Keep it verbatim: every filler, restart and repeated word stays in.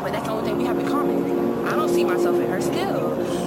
but that's the only thing we have in common. I don't see myself in her still.